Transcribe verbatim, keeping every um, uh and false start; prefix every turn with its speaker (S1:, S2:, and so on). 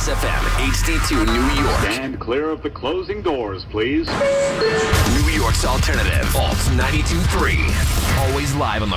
S1: Kiss F M, H D two, New York.
S2: Stand clear of the closing doors, please.
S1: New York's alternative, Alt ninety-two point three. Always live on the